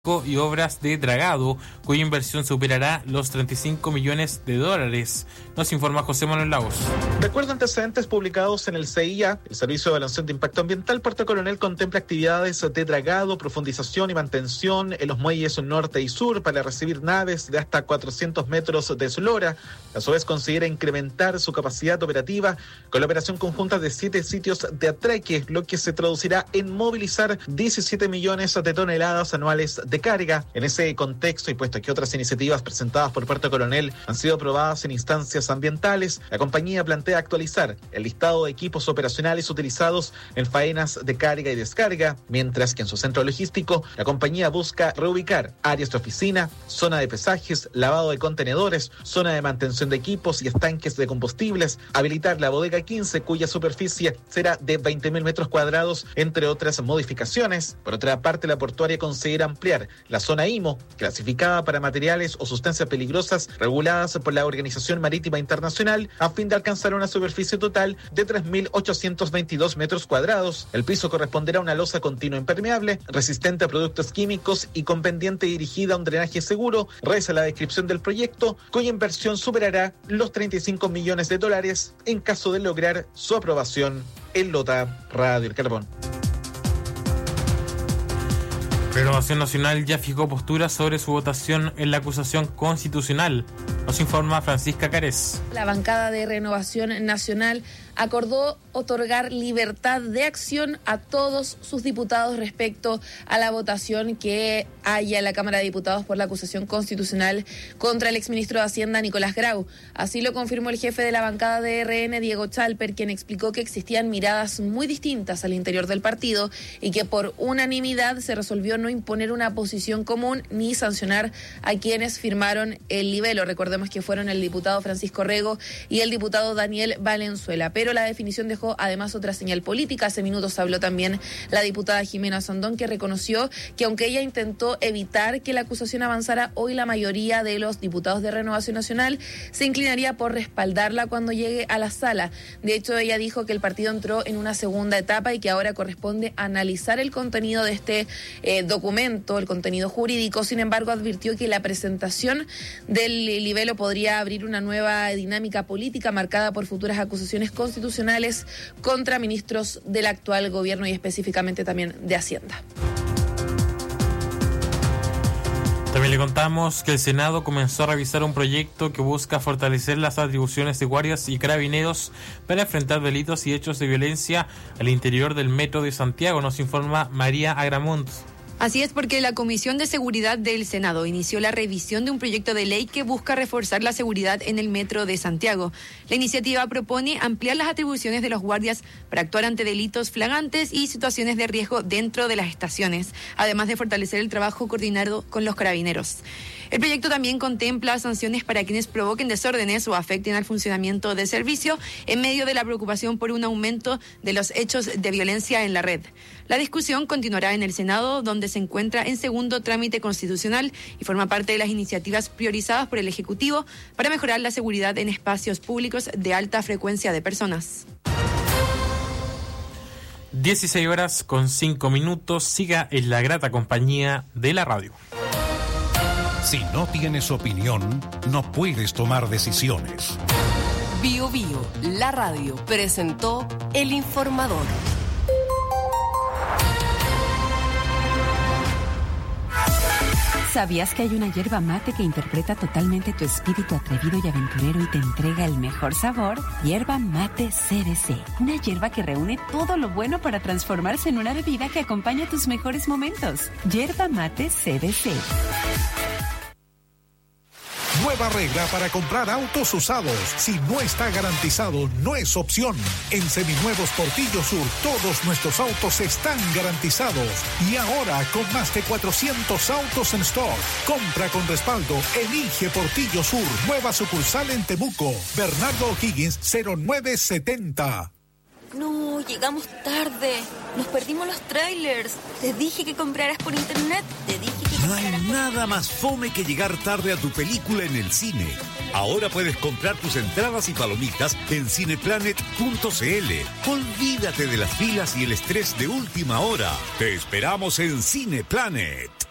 y obras de dragado, cuya inversión superará los 35 millones de dólares. Nos informa José Manuel Lagos. De acuerdo a antecedentes publicados en el CIA, el Servicio de Evaluación de Impacto Ambiental, Puerto Coronel contempla actividades de dragado, profundización y mantención en los muelles norte y sur para recibir naves de hasta 400 metros de eslora. A su vez, considera incrementar su capacidad operativa con la operación conjunta de 7 sitios de atraque, lo que se traducirá en movilizar 17 millones de toneladas anuales de carga. En ese contexto, y puesto que otras iniciativas presentadas por Puerto Coronel han sido aprobadas en instancias ambientales, la compañía plantea actualizar el listado de equipos operacionales utilizados en faenas de carga y descarga, mientras que en su centro logístico la compañía busca reubicar áreas de oficina, zona de pesajes, lavado de contenedores, zona de mantención de equipos y estanques de combustibles, habilitar la bodega 15, cuya superficie será de 20.000 metros cuadrados, entre otras modificaciones. Por otra parte, la portuaria considera ampliar la zona IMO, clasificada para materiales o sustancias peligrosas reguladas por la Organización Marítima Internacional, a fin de alcanzar una superficie total de 3.822 metros cuadrados. El piso corresponderá a una losa continua impermeable, resistente a productos químicos y con pendiente dirigida a un drenaje seguro. Reza la descripción del proyecto, cuya inversión superará los 35 millones de dólares en caso de lograr su aprobación en Lota Radio El Carbón. Renovación Nacional ya fijó postura sobre su votación en la acusación constitucional. Nos informa Francisca Carés. La bancada de Renovación Nacional acordó otorgar libertad de acción a todos sus diputados respecto a la votación que haya en la Cámara de Diputados por la acusación constitucional contra el exministro de Hacienda, Nicolás Grau. Así lo confirmó el jefe de la bancada de RN, Diego Chalper, quien explicó que existían miradas muy distintas al interior del partido y que por unanimidad se resolvió no imponer una posición común ni sancionar a quienes firmaron el libelo. Recordemos que fueron el diputado Francisco Rego y el diputado Daniel Valenzuela. Pero la definición dejó además otra señal política. Hace minutos habló también la diputada Jimena Sandón, que reconoció que aunque ella intentó evitar que la acusación avanzara, hoy la mayoría de los diputados de Renovación Nacional se inclinaría por respaldarla cuando llegue a la sala. De hecho, ella dijo que el partido entró en una segunda etapa y que ahora corresponde analizar el contenido de este documento, el contenido jurídico. Sin embargo, advirtió que la presentación del libelo podría abrir una nueva dinámica política marcada por futuras acusaciones constitucionales contra ministros del actual gobierno y específicamente también de Hacienda. También le contamos que el Senado comenzó a revisar un proyecto que busca fortalecer las atribuciones de guardias y carabineros para enfrentar delitos y hechos de violencia al interior del Metro de Santiago. Nos informa María Agramunt. Así es, porque la Comisión de Seguridad del Senado inició la revisión de un proyecto de ley que busca reforzar la seguridad en el Metro de Santiago. La iniciativa propone ampliar las atribuciones de los guardias para actuar ante delitos flagrantes y situaciones de riesgo dentro de las estaciones, además de fortalecer el trabajo coordinado con los carabineros. El proyecto también contempla sanciones para quienes provoquen desórdenes o afecten al funcionamiento del servicio en medio de la preocupación por un aumento de los hechos de violencia en la red. La discusión continuará en el Senado, donde se encuentra en segundo trámite constitucional y forma parte de las iniciativas priorizadas por el Ejecutivo para mejorar la seguridad en espacios públicos de alta frecuencia de personas. 16:05. Siga en la grata compañía de la radio. Si no tienes opinión, no puedes tomar decisiones. Bio Bio, la radio, presentó El Informador. ¿Sabías que hay una yerba mate que interpreta totalmente tu espíritu atrevido y aventurero y te entrega el mejor sabor? Yerba Mate CBC. Una yerba que reúne todo lo bueno para transformarse en una bebida que acompaña tus mejores momentos. Yerba Mate CBC. Nueva regla para comprar autos usados. Si no está garantizado, no es opción. En Seminuevos Portillo Sur, todos nuestros autos están garantizados. Y ahora, con más de 400 autos en stock. Compra con respaldo. Elige Portillo Sur. Nueva sucursal en Temuco. Bernardo O'Higgins, 0970. No, llegamos tarde. Nos perdimos los trailers. Te dije que compraras por internet. Te dije que no hay nada más fome que llegar tarde a tu película en el cine. Ahora puedes comprar tus entradas y palomitas en cineplanet.cl. Olvídate de las filas y el estrés de última hora. Te esperamos en Cineplanet.